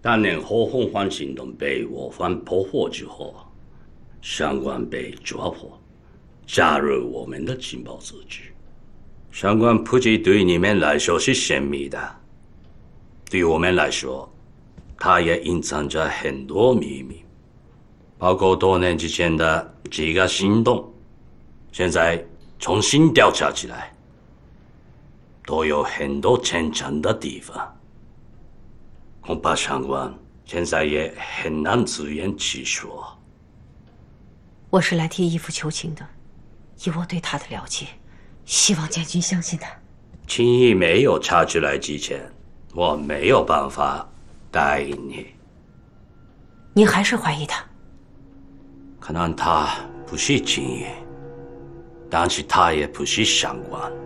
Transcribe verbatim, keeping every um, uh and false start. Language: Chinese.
当年火红环行动被我方破获之后，上官被抓获，加入我们的情报组织。上官估计对你们来说是神秘的，对我们来说，他也隐藏着很多秘密，包括多年之前的几个行动，现在重新调查起来，都有很多牵强的地方。恐怕上官现在也很难自圆其说。 我是来替义父求情的，以我对他的了解，希望将军相信他。 情谊没有查出来之前，我没有办法答应你。 您还是怀疑他？ 可能他不是情谊，但是他也不是上官。